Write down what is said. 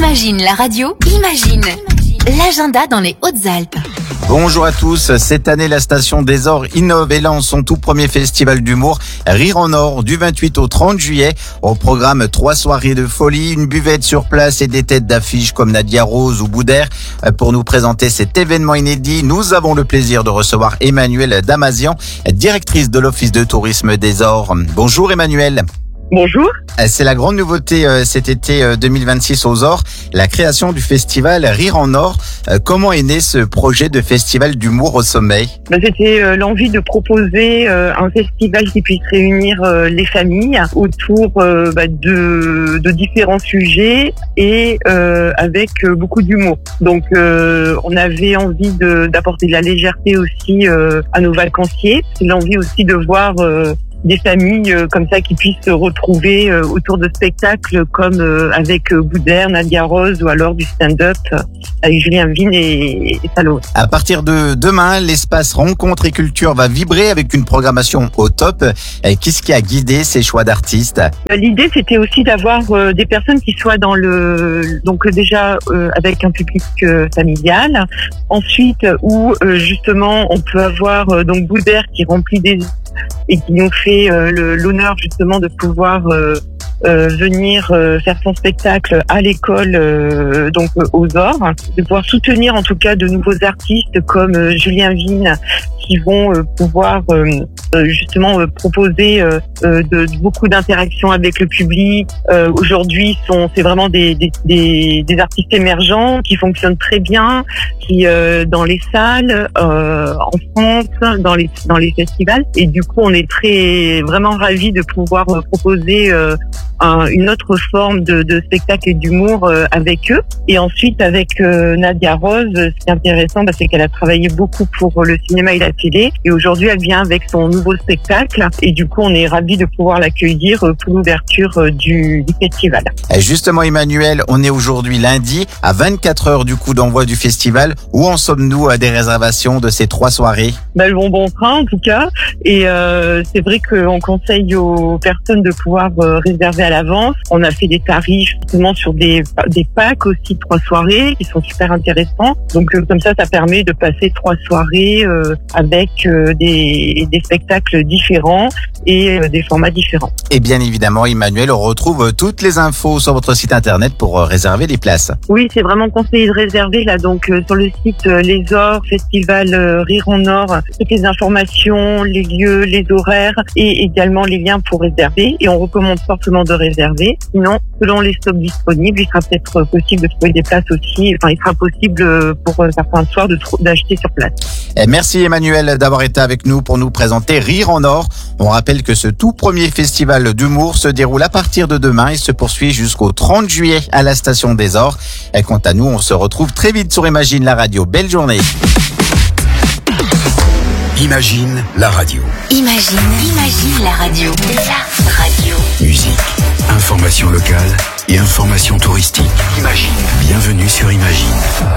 Imagine la radio, imagine l'agenda dans les Hautes-Alpes. Bonjour à tous, cette année la Station des Ors innove et lance son tout premier festival d'humour Rire en Or du 28 au 30 juillet. Au programme 3 soirées de folie, une buvette sur place et des têtes d'affiches comme Nadia Rose ou Boudère. Pour nous présenter cet événement inédit, nous avons le plaisir de recevoir Emmanuelle Damazian, directrice de l'Office de tourisme des Ors. Bonjour Emmanuelle. Bonjour. C'est la grande nouveauté cet été 2026 aux Ors, la création du festival Rire en Or. Comment est né ce projet de festival d'humour au sommet? C'était l'envie de proposer un festival qui puisse réunir les familles autour de différents sujets et avec beaucoup d'humour. Donc on avait envie d'apporter de la légèreté aussi à nos vacanciers. C'est l'envie aussi de voir des familles comme ça qui puissent se retrouver autour de spectacles comme avec Boudère, Nadia Rose ou alors du stand-up avec Julien Vigne et Salomé. À partir de demain, l'espace rencontre et culture va vibrer avec une programmation au top. Qu'est-ce qui a guidé ces choix d'artistes? L'idée, c'était aussi d'avoir des personnes qui soient dans donc déjà avec un public familial. Ensuite, où justement on peut avoir donc Boudère qui remplit des et qui nous fait l'honneur justement de pouvoir venir faire son spectacle à l'école donc aux Ors, de pouvoir soutenir en tout cas de nouveaux artistes comme Julien Vigne qui vont pouvoir justement proposer beaucoup d'interactions avec le public. Aujourd'hui, c'est vraiment des artistes émergents qui fonctionnent très bien, qui dans les salles en France, dans les festivals. Et du coup, on est vraiment ravis de pouvoir proposer une autre forme de spectacle et d'humour avec eux. Et ensuite, avec Nadia Rose, ce qui est intéressant, c'est qu'elle a travaillé beaucoup pour le cinéma et la télé. Et aujourd'hui, elle vient avec son nouveau spectacle. Et du coup, on est ravis de pouvoir l'accueillir pour l'ouverture du festival. Et justement, Emmanuelle, on est aujourd'hui lundi, à 24 heures du coup d'envoi du festival. Où en sommes-nous à des réservations de ces 3 soirées? Elles vont bon train, en tout cas. Et c'est vrai qu'on conseille aux personnes de pouvoir réserver à l'avance. On a fait des tarifs justement sur des packs aussi de 3 soirées qui sont super intéressants. Donc comme ça permet de passer 3 soirées avec des spectacles différents et des formats différents. Et bien évidemment, Emmanuelle, on retrouve toutes les infos sur votre site internet pour réserver les places. Oui, c'est vraiment conseillé de réserver là. Donc sur le site Les Ors, Festival Rire en Or, toutes les informations, les lieux, les horaires et également les liens pour réserver. Et on recommande fortement de réserver. Sinon, selon les stocks disponibles, il sera peut-être possible de trouver des places aussi. Enfin, il sera possible pour certains soirs d'acheter sur place. Et merci Emmanuelle d'avoir été avec nous pour nous présenter Rire en Or. On rappelle que ce tout premier festival d'humour se déroule à partir de demain et se poursuit jusqu'au 30 juillet à la Station des Ors. Et quant à nous, on se retrouve très vite sur Imagine la radio. Belle journée. Imagine la radio. Imagine la radio. La radio. Musique, information locale et information touristique. Imagine. Bienvenue sur Imagine.